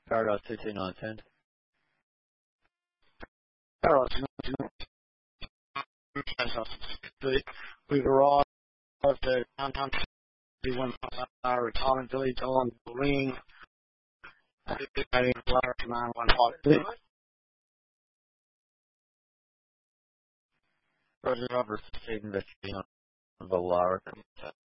Paragraph 22910. Paragraph 22910. We've arrived at downtown city when our retirement village on the ring. Command 152. Roger, I've received investigation of the Lara